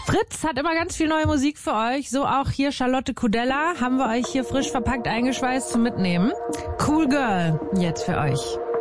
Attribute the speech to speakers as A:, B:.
A: Fritz hat immer ganz viel neue Musik für euch. So auch hier Charlotte Kudella haben wir euch hier frisch verpackt eingeschweißt zum Mitnehmen. Cool Girl jetzt für euch.